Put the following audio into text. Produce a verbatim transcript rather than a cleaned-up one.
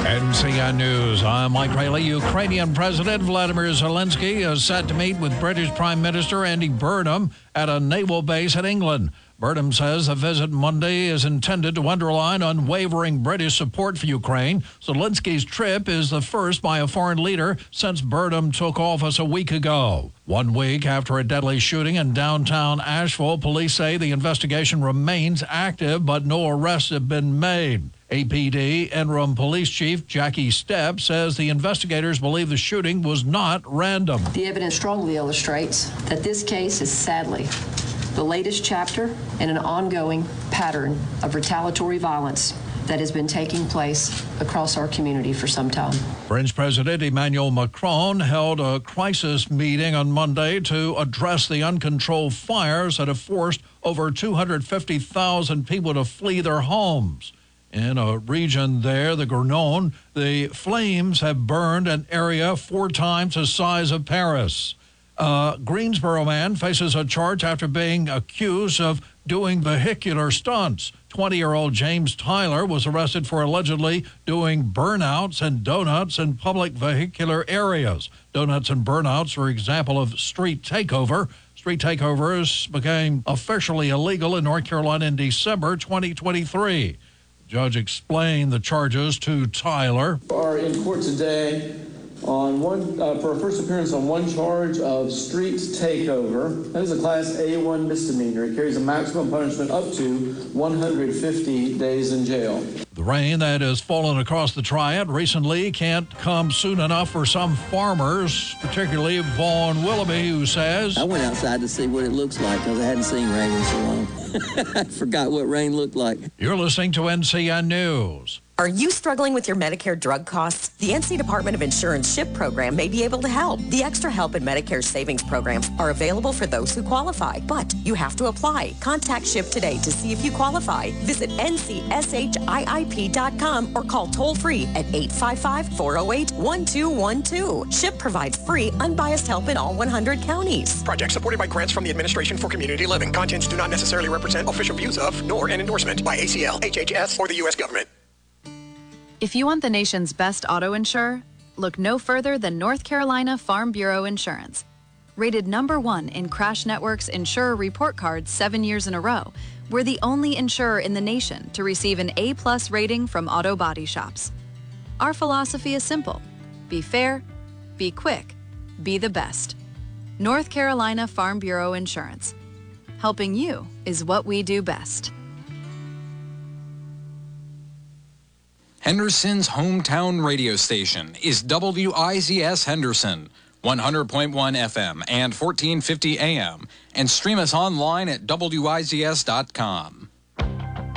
N C N News, I'm Mike Rayleigh. Ukrainian President Vladimir Zelensky is set to meet with British Prime Minister Andy Burnham at a naval base in England. Burnham says the visit Monday is intended to underline unwavering British support for Ukraine. Zelensky's trip is the first by a foreign leader since Burnham took office a week ago. One week after a deadly shooting in downtown Asheville, police say the investigation remains active, but no arrests have been made. A P D interim police chief Jackie Stepp says the investigators believe the shooting was not random. The evidence strongly illustrates that this case is sadly the latest chapter in an ongoing pattern of retaliatory violence that has been taking place across our community for some time. French President Emmanuel Macron held a crisis meeting on Monday to address the uncontrolled fires that have forced over two hundred fifty thousand people to flee their homes. In a region there, the Grenon, the flames have burned an area four times the size of Paris. A Greensboro man faces a charge after being accused of doing vehicular stunts. twenty-year-old James Tyler was arrested for allegedly doing burnouts and donuts in public vehicular areas. Donuts and burnouts are an example of street takeover. Street takeovers became officially illegal in North Carolina in December twenty twenty-three. The judge explained the charges to Tyler. We are in court today on one uh, for a first appearance on one charge of street takeover. That is a class A one misdemeanor. It carries a maximum punishment up to one hundred fifty days in jail. The rain that has fallen across the Triad recently can't come soon enough for some farmers, particularly Vaughn Willoughby, who says, I went outside to see what it looks like because I hadn't seen rain in so long. I forgot what rain looked like. You're listening to N C N News. Are you struggling with your Medicare drug costs? The N C Department of Insurance SHIP program may be able to help. The Extra Help and Medicare Savings programs are available for those who qualify, but you have to apply. Contact SHIP today to see if you qualify. Visit N C S H I I P dot com or call toll-free at eight five five, four oh eight, one two one two. SHIP provides free, unbiased help in all one hundred counties. Project supported by grants from the Administration for Community Living. Contents do not necessarily represent official views of, nor an endorsement by A C L, H H S, or the U S government. If you want the nation's best auto insurer, look no further than North Carolina Farm Bureau Insurance. Rated number one in Crash Network's Insurer Report Card seven years in a row, we're the only insurer in the nation to receive an A-plus rating from auto body shops. Our philosophy is simple. Be fair, be quick, be the best. North Carolina Farm Bureau Insurance. Helping you is what we do best. Henderson's hometown radio station is W I Z S Henderson, one hundred point one F M and fourteen fifty A M, and stream us online at W I Z S dot com.